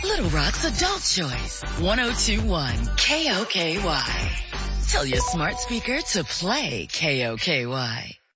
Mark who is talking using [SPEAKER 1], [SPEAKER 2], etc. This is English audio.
[SPEAKER 1] Little Rock's Adult Choice. 102.1 KOKY. Tell your smart speaker to play KOKY.